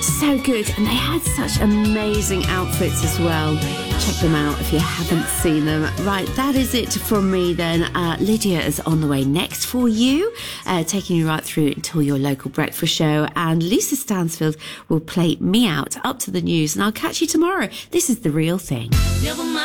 So good. And they had such amazing outfits as well. Check them out if you haven't seen them. Right, that is it from me then. Lydia is on the way next for you, taking you right through until your local breakfast show. And Lisa Stansfield will play me out up to the news. And I'll catch you tomorrow. This is The Real Thing. Never mind.